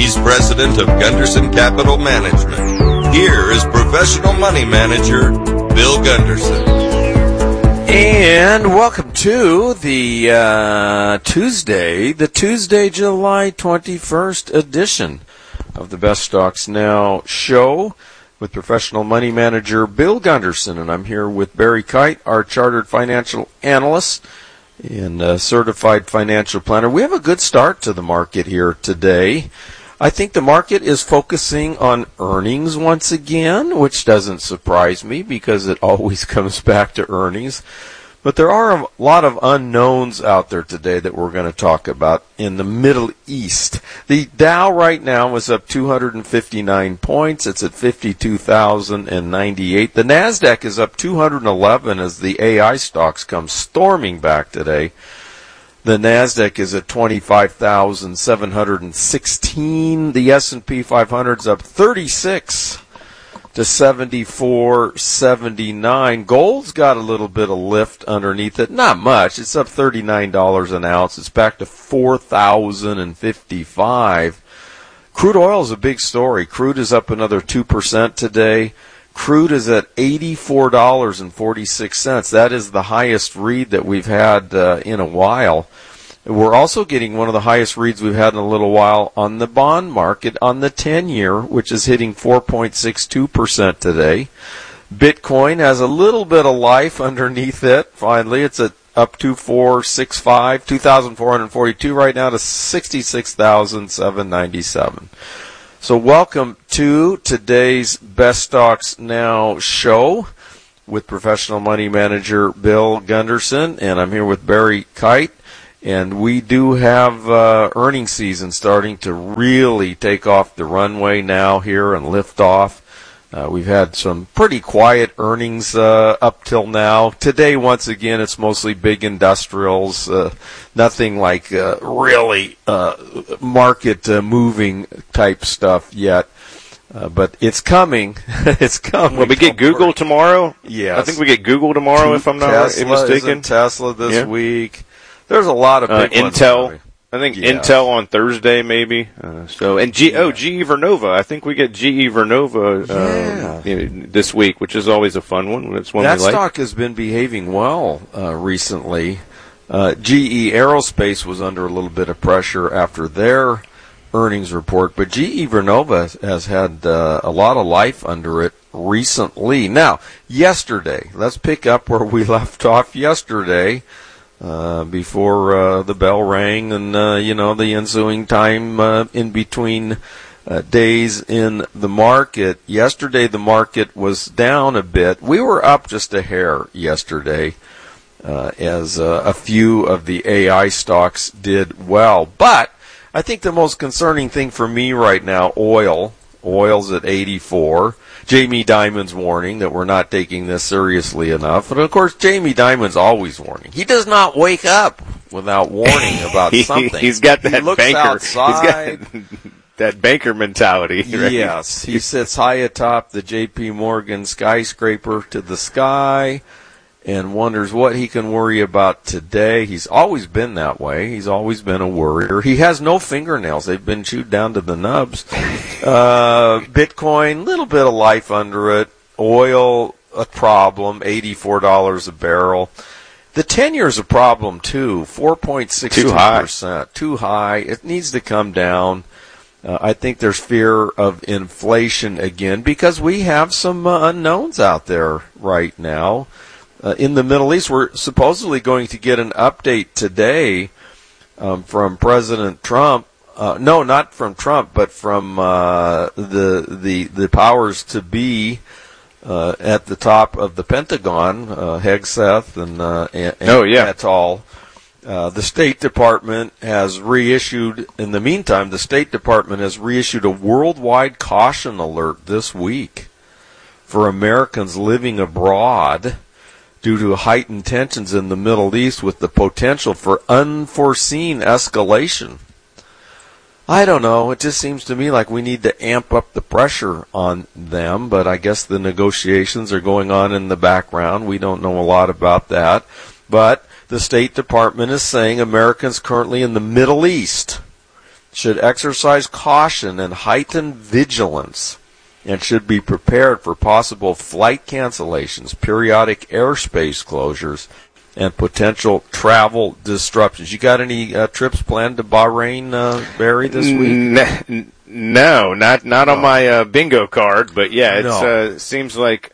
He's president of Gunderson Capital Management. Here is professional money manager Bill Gunderson. And welcome to the Tuesday, July 21st edition of the Best Stocks Now show with professional money manager Bill Gunderson. And I'm here with Barry Kite, our chartered financial analyst and certified financial planner. We have a good start to the market here today. I think the market is focusing on earnings once again, which doesn't surprise me because it always comes back to earnings. But there are a lot of unknowns out there today that we're going to talk about in the Middle East. The Dow right now is up 259 points. It's at 52,098. The NASDAQ is up 211 as the AI stocks come storming back today. The NASDAQ is at 25,716. The S&P 500 is up 36 to 74.79. Gold's got a little bit of lift underneath it. Not much. It's up $39 an ounce. It's back to 4,055. Crude oil is a big story. Crude is up another 2% today. Crude is at $84.46. That is the highest read that we've had in a while. We're also getting one of the highest reads we've had in a little while on the bond market on the 10-year, which is hitting 4.62% today. Bitcoin has a little bit of life underneath it. Finally, it's at up 2,442 right now to 66,797. So welcome to today's Best Stocks Now show with professional money manager Bill Gunderson, and I'm here with Barry Kite. And we do have earnings season starting to really take off the runway now here and lift off. We've had some pretty quiet earnings up till now. Today, once again, it's mostly big industrials, nothing like really market moving type stuff yet. But it's coming. It's coming. Well, we get Google tomorrow? Yes. I think we get Google tomorrow, if I'm not mistaken. Tesla this week. There's a lot of big Intel. ones. I think Intel on Thursday, maybe. GE Vernova. I think we get GE Vernova this week, which is always a fun one. That's one that we like. Stock has been behaving well recently. GE Aerospace was under a little bit of pressure after their earnings report, but GE Vernova has had a lot of life under it recently. Now, yesterday, let's pick up where we left off yesterday. Before the bell rang and, the ensuing time in between days in the market. Yesterday the market was down a bit. We were up just a hair yesterday as a few of the AI stocks did well. But I think the most concerning thing for me right now, oil's at 84. Jamie Dimon's warning that we're not taking this seriously enough. And, of course, Jamie Dimon's always warning. He does not wake up without warning about something. He's got that he looks banker. outside. He's got that banker mentality. Right? Yes. He sits high atop the J.P. Morgan skyscraper to the sky and wonders what he can worry about today. He's always been that way. He's always been a worrier. He has no fingernails. They've been chewed down to the nubs. Bitcoin, little bit of life under it. Oil, a problem, $84 a barrel. The 10-year's a problem, too, 4.62%. Too high. It needs to come down. I think there's fear of inflation again because we have some unknowns out there right now. In the Middle East, we're supposedly going to get an update today from President Trump. No, not from Trump, but from the powers to be at the top of the Pentagon, Hegseth and et al. The State Department has reissued. In the meantime, the State Department has reissued a worldwide caution alert this week for Americans living abroad due to heightened tensions in the Middle East with the potential for unforeseen escalation. I don't know. It just seems to me like we need to amp up the pressure on them, but I guess the negotiations are going on in the background. We don't know a lot about that. But the State Department is saying Americans currently in the Middle East should exercise caution and heighten vigilance and should be prepared for possible flight cancellations, periodic airspace closures, and potential travel disruptions. You got any trips planned to Bahrain, Barry, this week? No, not on my bingo card, but yeah, it seems like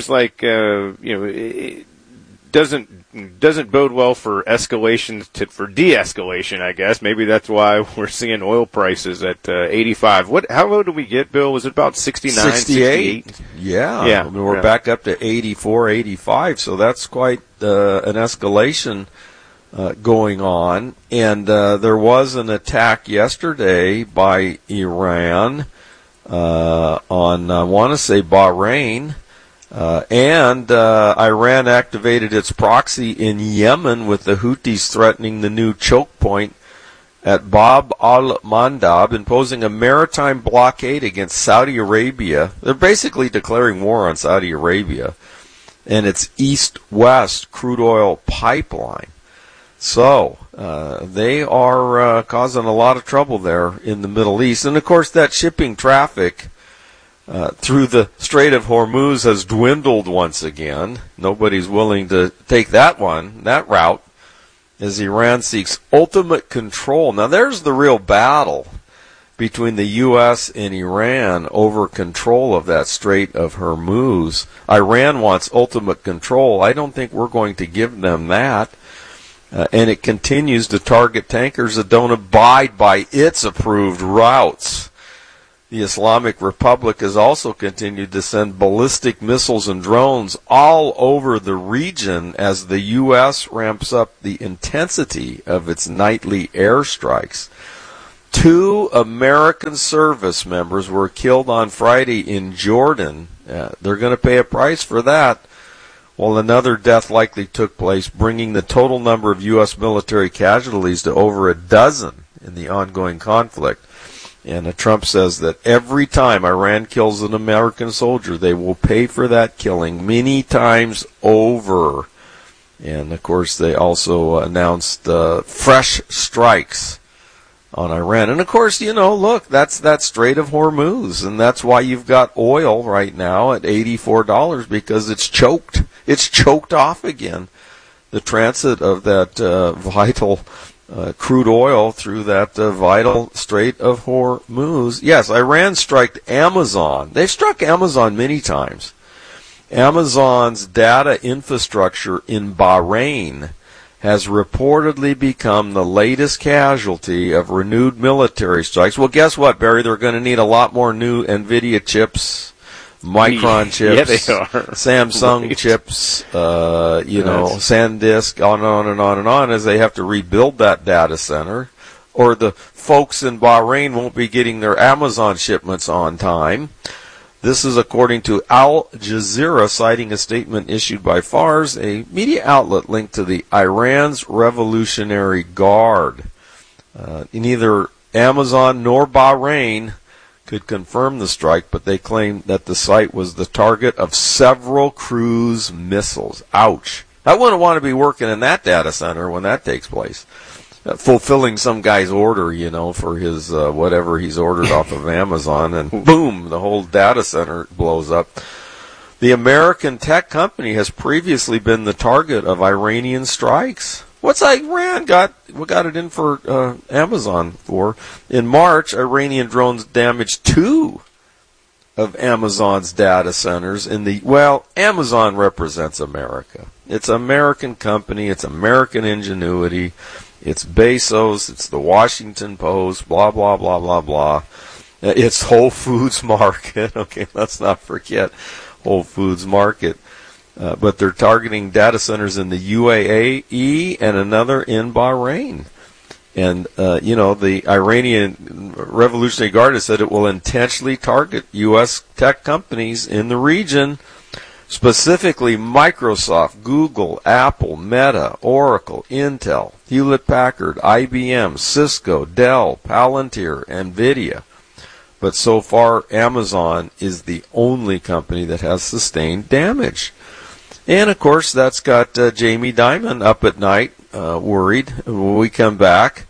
it doesn't bode well for escalation for de-escalation, I guess. Maybe that's why we're seeing oil prices at 85. How low did we get, Bill? Was it about 69, 68? Yeah. I mean, we're back up to 84, 85, so that's quite an escalation going on. And there was an attack yesterday by Iran on, I want to say, Bahrain. And Iran activated its proxy in Yemen with the Houthis threatening the new choke point at Bab al-Mandab, imposing a maritime blockade against Saudi Arabia. They're basically declaring war on Saudi Arabia and its east-west crude oil pipeline. So they are causing a lot of trouble there in the Middle East. And, of course, that shipping traffic through the Strait of Hormuz has dwindled once again. Nobody's willing to take that route, as Iran seeks ultimate control. Now, there's the real battle between the U.S. and Iran over control of that Strait of Hormuz. Iran wants ultimate control. I don't think we're going to give them that. And it continues to target tankers that don't abide by its approved routes. The Islamic Republic has also continued to send ballistic missiles and drones all over the region as the U.S. ramps up the intensity of its nightly airstrikes. 2 American service members were killed on Friday in Jordan. They're going to pay a price for that. While another death likely took place, bringing the total number of U.S. military casualties to over a dozen in the ongoing conflict. And Trump says that every time Iran kills an American soldier, they will pay for that killing many times over. And, of course, they also announced fresh strikes on Iran. And, of course, look, that's that Strait of Hormuz, and that's why you've got oil right now at $84, because it's choked. It's choked off again. The transit of that vital crude oil through that vital Strait of Hormuz. Yes, Iran struck Amazon. They've struck Amazon many times. Amazon's data infrastructure in Bahrain has reportedly become the latest casualty of renewed military strikes. Well, guess what, Barry? They're going to need a lot more new NVIDIA chips, Micron chips, yeah, they are. Samsung Right. chips, SanDisk, on and on and on, as they have to rebuild that data center, or the folks in Bahrain won't be getting their Amazon shipments on time. This is according to Al Jazeera, citing a statement issued by Fars, a media outlet linked to the Iran's Revolutionary Guard. Neither Amazon nor Bahrain could confirm the strike, but they claim that the site was the target of several cruise missiles. Ouch. I wouldn't want to be working in that data center when that takes place. Fulfilling some guy's order, for his whatever he's ordered off of Amazon, and boom, the whole data center blows up. The American tech company has previously been the target of Iranian strikes. What's Iran got it in for Amazon for? In March, Iranian drones damaged 2 of Amazon's data centers Amazon represents America. It's an American company, it's American ingenuity, it's Bezos, it's the Washington Post, blah, blah, blah, blah, blah. It's Whole Foods Market. Okay, let's not forget Whole Foods Market. But they're targeting data centers in the UAE and another in Bahrain. And, the Iranian Revolutionary Guard has said it will intentionally target U.S. tech companies in the region, specifically Microsoft, Google, Apple, Meta, Oracle, Intel, Hewlett-Packard, IBM, Cisco, Dell, Palantir, NVIDIA. But so far, Amazon is the only company that has sustained damage. And, of course, that's got Jamie Dimon up at night, worried. When we come back,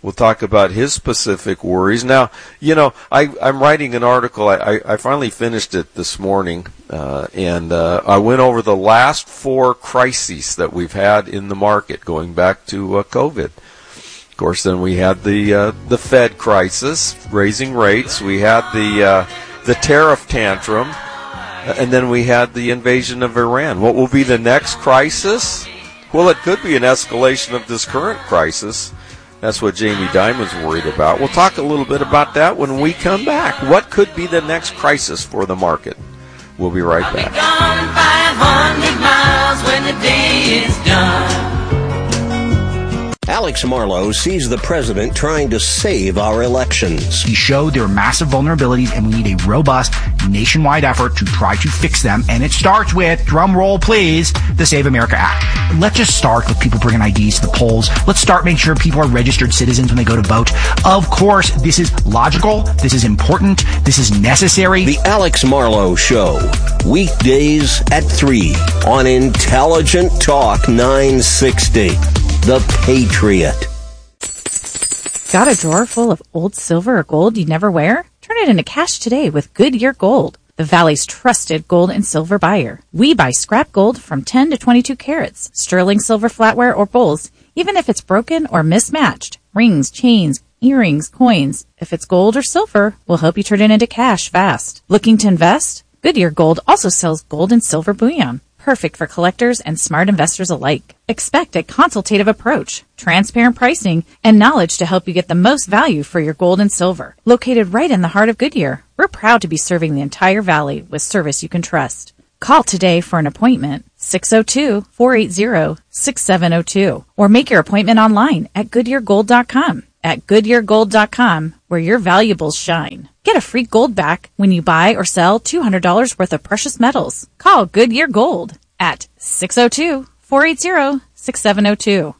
We'll talk about his specific worries. Now, I'm writing an article. I finally finished it this morning, and I went over the last 4 crises that we've had in the market going back to COVID. Of course, then we had the Fed crisis, raising rates. We had the tariff tantrum, and then we had the invasion of Iran. What will be the next crisis? Well, it could be an escalation of this current crisis. That's what Jamie Dimon's worried about. We'll talk a little bit about that when we come back. What could be the next crisis for the market? We'll be right back. I'll be gone 500 miles when the day is done. Alex Marlow sees the president trying to save our elections. He showed there are massive vulnerabilities, and we need a robust nationwide effort to try to fix them. And it starts with, drum roll please, the Save America Act. Let's just start with people bringing IDs to the polls. Let's start making sure people are registered citizens when they go to vote. Of course, this is logical. This is important. This is necessary. The Alex Marlow Show. Weekdays at 3 on Intelligent Talk 960. The Patriot. Got a drawer full of old silver or gold you never wear? Turn it into cash today with Goodyear Gold, the Valley's trusted gold and silver buyer. We buy scrap gold from 10 to 22 carats, sterling silver flatware or bowls, even if it's broken or mismatched. Rings, chains, earrings, coins. If it's gold or silver, we'll help you turn it into cash fast. Looking to invest? Goodyear Gold also sells gold and silver bullion. Perfect for collectors and smart investors alike. Expect a consultative approach, transparent pricing, and knowledge to help you get the most value for your gold and silver. Located right in the heart of Goodyear, we're proud to be serving the entire valley with service you can trust. Call today for an appointment, 602-480-6702, or make your appointment online at GoodyearGold.com. At GoodyearGold.com, where your valuables shine. Get a free gold back when you buy or sell $200 worth of precious metals. Call Goodyear Gold at 602-480-6702.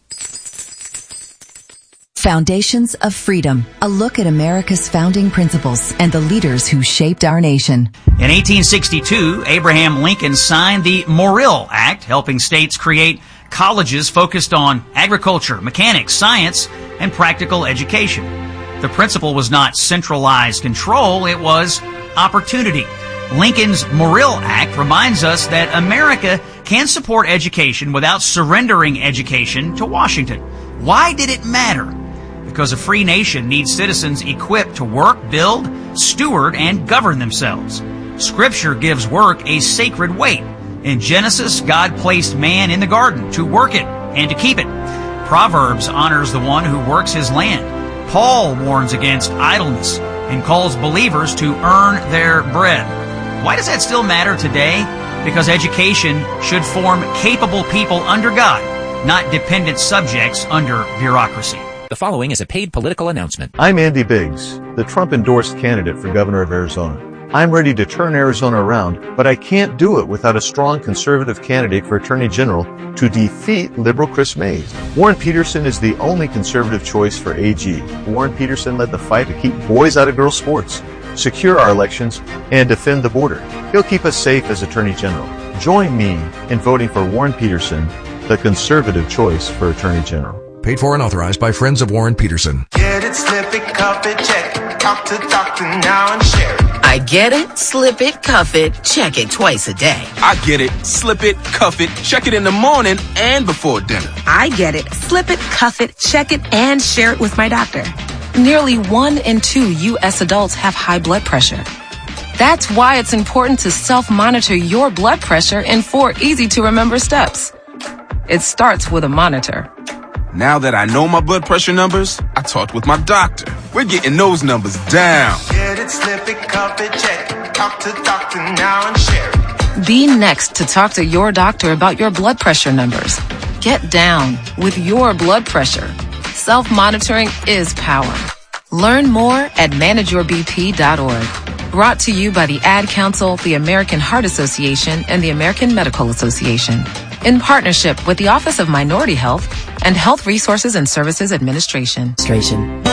Foundations of Freedom, a look at America's founding principles and the leaders who shaped our nation. In 1862, Abraham Lincoln signed the Morrill Act, helping states create colleges focused on agriculture, mechanics, science, and practical education. The principle was not centralized control, it was opportunity. Lincoln's Morrill Act reminds us that America can support education without surrendering education to Washington. Why did it matter? Because a free nation needs citizens equipped to work, build, steward, and govern themselves. Scripture gives work a sacred weight. In Genesis, God placed man in the garden to work it and to keep it. Proverbs honors the one who works his land. Paul warns against idleness and calls believers to earn their bread. Why does that still matter today? Because education should form capable people under God, not dependent subjects under bureaucracy. The following is a paid political announcement. I'm Andy Biggs, the Trump-endorsed candidate for governor of Arizona. I'm ready to turn Arizona around, but I can't do it without a strong conservative candidate for Attorney General to defeat liberal Chris Mays. Warren Peterson is the only conservative choice for AG. Warren Peterson led the fight to keep boys out of girls' sports, secure our elections, and defend the border. He'll keep us safe as Attorney General. Join me in voting for Warren Peterson, the conservative choice for Attorney General. Paid for and authorized by Friends of Warren Peterson. Get it, slip it, cuff it, check it. Talk to doctor now and share it. I get it, slip it, cuff it, check it twice a day. I get it, slip it, cuff it, check it in the morning and before dinner. I get it, slip it, cuff it, check it, and share it with my doctor. Nearly 1 in 2 U.S. adults have high blood pressure. That's why it's important to self-monitor your blood pressure in 4 easy-to-remember steps. It starts with a monitor. Now that I know my blood pressure numbers, I talked with my doctor. We're getting those numbers down. Get it, slip it, cuff it, check it. Talk to doctor now and share it. Be next to talk to your doctor about your blood pressure numbers. Get down with your blood pressure. Self-monitoring is power. Learn more at manageyourbp.org. Brought to you by the Ad Council, the American Heart Association, and the American Medical Association. In partnership with the Office of Minority Health and Health Resources and Services Administration.